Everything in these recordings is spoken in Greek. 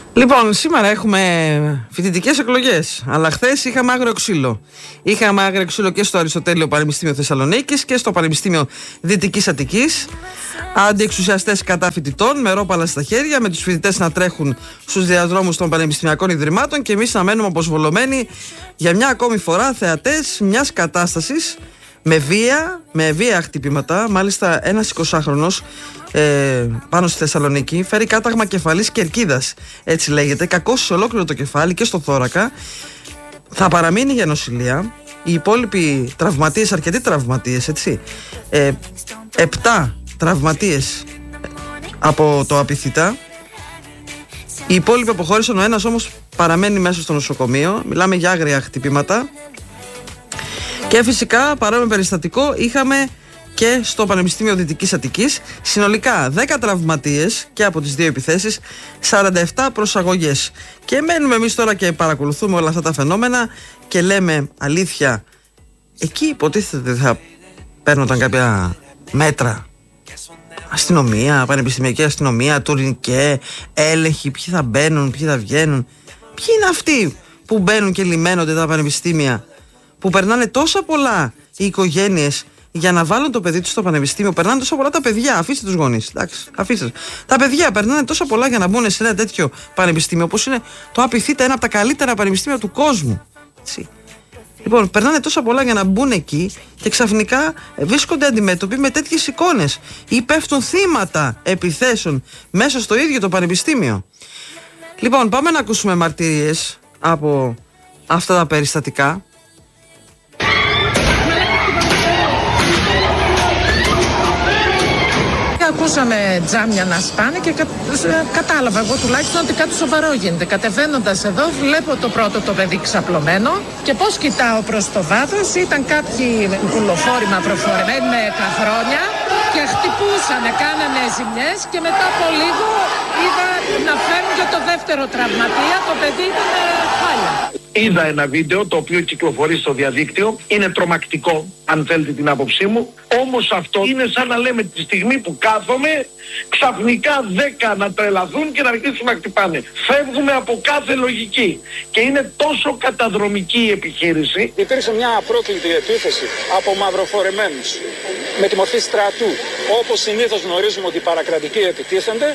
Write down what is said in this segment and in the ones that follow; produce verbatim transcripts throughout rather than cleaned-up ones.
Λοιπόν, σήμερα έχουμε φοιτητικές εκλογές, αλλά χθες είχαμε άγριο ξύλο. Είχαμε άγριο ξύλο και στο Αριστοτέλειο Πανεπιστήμιο Θεσσαλονίκης και στο Πανεπιστήμιο Δυτικής Αττικής. Αντιεξουσιαστές κατά φοιτητών, με ρόπαλα στα χέρια, με τους φοιτητές να τρέχουν στους διαδρόμους των πανεπιστημιακών ιδρυμάτων και εμείς να μένουμε αποσβολωμένοι για μια ακόμη φορά θεατές μιας κατάστασης με βία, με βία χτυπήματα. Μάλιστα, ένας εικοσάχρονος ε, πάνω στη Θεσσαλονίκη φέρει κάταγμα κεφαλής κερκίδας, έτσι λέγεται, κακώς σε ολόκληρο το κεφάλι και στο θώρακα. Θα παραμείνει για νοσηλεία. Οι υπόλοιποι τραυματίες, αρκετοί τραυματίες, έτσι. Ε, επτά τραυματίες από το απειθήτα. Οι υπόλοιποι αποχώρησαν, ο ένας όμως παραμένει μέσα στο νοσοκομείο. Μιλάμε για άγρια χτυπήματα. Και φυσικά παρόμοιο περιστατικό είχαμε και στο Πανεπιστήμιο Δυτικής Αττικής. Συνολικά δέκα τραυματίες και από τις δύο επιθέσεις, σαράντα επτά προσαγωγές. Και μένουμε εμείς τώρα και παρακολουθούμε όλα αυτά τα φαινόμενα και λέμε αλήθεια, εκεί υποτίθεται θα παίρνονταν κάποια μέτρα. Αστυνομία, πανεπιστημιακή αστυνομία, τουρνικέ, έλεγχοι, ποιοι θα μπαίνουν, ποιοι θα βγαίνουν. Ποιοι είναι αυτοί που μπαίνουν και λιμένονται τα πανεπιστήμια, που περνάνε τόσα πολλά οι οικογένειες για να βάλουν το παιδί τους στο πανεπιστήμιο? Περνάνε τόσα πολλά τα παιδιά, αφήστε τους γονείς. Εντάξει, αφήστε. Τα παιδιά περνάνε τόσα πολλά για να μπουν σε ένα τέτοιο πανεπιστήμιο, όπως είναι το απειθήτα, ένα από τα καλύτερα πανεπιστήμια του κόσμου. Έτσι. Λοιπόν, περνάνε τόσα πολλά για να μπουν εκεί και ξαφνικά βρίσκονται αντιμέτωποι με τέτοιες εικόνες ή πέφτουν θύματα επιθέσεων μέσα στο ίδιο το πανεπιστήμιο. Λοιπόν, πάμε να ακούσουμε μαρτυρίες από αυτά τα περιστατικά. Ακούσαμε τζάμια να σπάνε και κα... κατάλαβα εγώ τουλάχιστον ότι κάτι σοβαρό γίνεται. Κατεβαίνοντας εδώ βλέπω το πρώτο το παιδί ξαπλωμένο και πώς κοιτάω προς το βάθος, ήταν κάποιοι κουλοφόροι μαυροφορεμένοι με καχρόνια και χτυπούσανε, κάνανε ζημιές και μετά από λίγο είδα να φέρνουν και το δεύτερο τραυματία, το παιδί ήταν χάλια. Είδα ένα βίντεο το οποίο κυκλοφορεί στο διαδίκτυο, είναι τρομακτικό αν θέλετε την άποψή μου, όμως αυτό είναι σαν να λέμε τη στιγμή που κάθομαι ξαφνικά δέκα να τρελαθούν και να αρχίσουν να χτυπάνε. Φεύγουμε από κάθε λογική και είναι τόσο καταδρομική η επιχείρηση. Υπήρξε μια απρόκλητη επίθεση από μαυροφορεμένους με τη μορφή στρατού, όπως συνήθως γνωρίζουμε ότι οι παρακρατικοί επιτίθενται.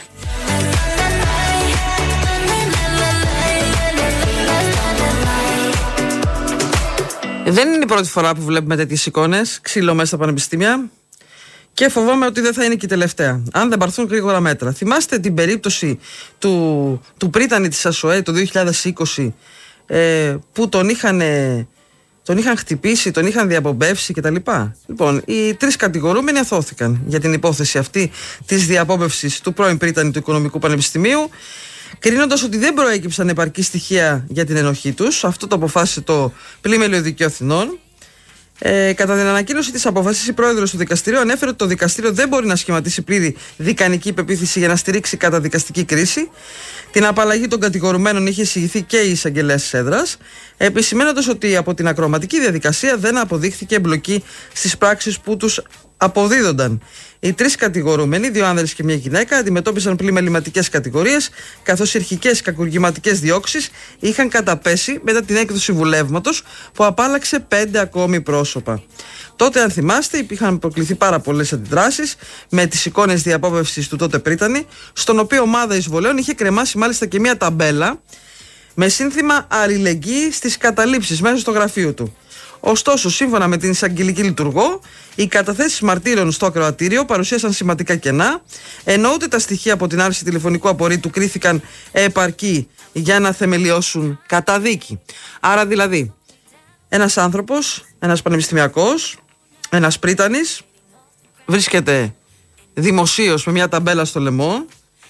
Δεν είναι η πρώτη φορά που βλέπουμε τέτοιες εικόνες, ξύλο μέσα στα πανεπιστήμια, και φοβάμαι ότι δεν θα είναι και η τελευταία, αν δεν πάρθουν γρήγορα μέτρα. Θυμάστε την περίπτωση του, του πρίτανη της ΑΣΟΕ το δύο χιλιάδες είκοσι, ε, που τον είχαν, τον είχαν χτυπήσει, τον είχαν διαπομπεύσει κτλ. Λοιπόν, οι τρεις κατηγορούμενοι αθώθηκαν για την υπόθεση αυτή της διαπόμπευσης του πρώην πρίτανη του Οικονομικού Πανεπιστημίου, κρίνοντας ότι δεν προέκυψαν επαρκή στοιχεία για την ενοχή τους. Αυτό το αποφάσισε το Πλημελιωδικό Δικείο Αθηνών. Ε, κατά την ανακοίνωση της απόφασης, η πρόεδρος του δικαστηρίου ανέφερε ότι το δικαστήριο δεν μπορεί να σχηματίσει πλήρη δικανική υπεποίθηση για να στηρίξει καταδικαστική κρίση. Την απαλλαγή των κατηγορουμένων είχε εισηγηθεί και η εισαγγελέας της έδρας, επισημαίνοντας ότι από την ακροματική διαδικασία δεν αποδείχθηκε εμπλοκή στις πράξεις που τους αποδίδονταν. Οι τρεις κατηγορούμενοι, δύο άνδρες και μια γυναίκα, αντιμετώπισαν πλημεληματικές κατηγορίες, καθώς οι αρχικές κακουργηματικές διώξεις είχαν καταπέσει μετά την έκδοση βουλεύματος που απάλλαξε πέντε ακόμη πρόσωπα. Τότε, αν θυμάστε, υπήρχαν προκληθεί πάρα πολλές αντιδράσεις με τις εικόνες διαπόβευσης του τότε πρίτανη, στον οποίο ομάδα εισβολέων είχε κρεμάσει μάλιστα και μια ταμπέλα με σύνθημα «Αλληλεγγύη στις καταλήψεις» μέσα στο γραφείο του. Ωστόσο, σύμφωνα με την εισαγγελική λειτουργό, οι καταθέσεις μαρτύρων στο ακροατήριο παρουσίασαν σημαντικά κενά, ενώ ούτε τα στοιχεία από την άρση τηλεφωνικού απορρίτου κρίθηκαν επαρκή για να θεμελιώσουν καταδίκη. Άρα δηλαδή, ένας άνθρωπος, ένας πανεπιστημιακός, ένας πρίτανης, βρίσκεται δημοσίως με μια ταμπέλα στο λαιμό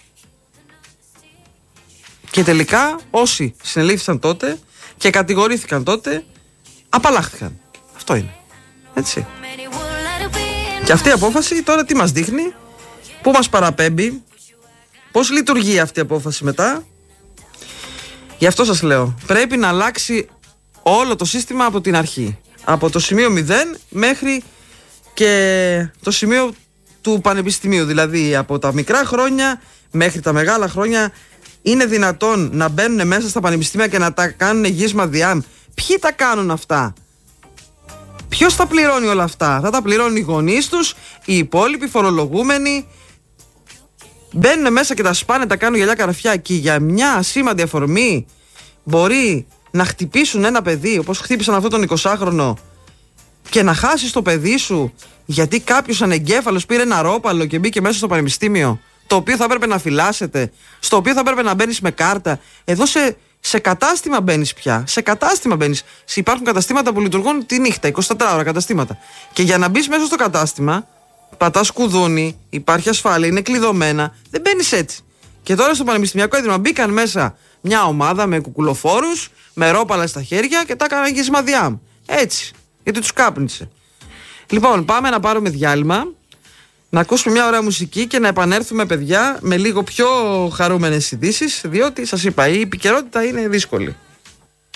και τελικά όσοι συνελήφθησαν τότε και κατηγορήθηκαν τότε απαλλάχθηκαν. Αυτό είναι. Έτσι. Και αυτή η απόφαση τώρα τι μας δείχνει, πού μας παραπέμπει, πώς λειτουργεί αυτή η απόφαση μετά. Γι' αυτό σας λέω, πρέπει να αλλάξει όλο το σύστημα από την αρχή. Από το σημείο μηδέν μέχρι και το σημείο του πανεπιστημίου. Δηλαδή από τα μικρά χρόνια μέχρι τα μεγάλα χρόνια Είναι δυνατόν να μπαίνουν μέσα στα πανεπιστήμια και να τα κάνουν γύσμα διάμ? Ποιοι τα κάνουν αυτά? Ποιος τα πληρώνει όλα αυτά? Θα τα πληρώνουν οι γονείς τους, οι υπόλοιποι φορολογούμενοι. Μπαίνουν μέσα και τα σπάνε, τα κάνουν γυαλιά καραφιά και για μια ασήμαντη αφορμή μπορεί να χτυπήσουν ένα παιδί όπως χτύπησαν αυτόν τον εικοσάχρονο και να χάσεις το παιδί σου γιατί κάποιος ανεγκέφαλος πήρε ένα ρόπαλο και μπήκε μέσα στο πανεπιστήμιο, το οποίο θα έπρεπε να φυλάσσεται, στο οποίο θα έπρεπε να μπαίνεις με κάρτα. Εδώ σε, σε κατάστημα μπαίνεις πια. Σε κατάστημα μπαίνεις. Υπάρχουν καταστήματα που λειτουργούν τη νύχτα, εικοσιτέσσερις ώρα καταστήματα. Και για να μπεις μέσα στο κατάστημα, πατάς κουδούνι, υπάρχει ασφάλεια, είναι κλειδωμένα. Δεν μπαίνεις έτσι. Και τώρα στο Πανεπιστημιακό Ίδρυμα μπήκαν μέσα μια ομάδα με κουκουλοφόρους, με ρόπαλα στα χέρια και τα έκαναν γυσμαδιάμ. Έτσι. Γιατί τους κάπνισε. Λοιπόν, πάμε να πάρουμε διάλειμμα, να ακούσουμε μια ωραία μουσική και να επανέλθουμε, παιδιά, με λίγο πιο χαρούμενες ειδήσεις, διότι σας είπα, η επικαιρότητα είναι δύσκολη.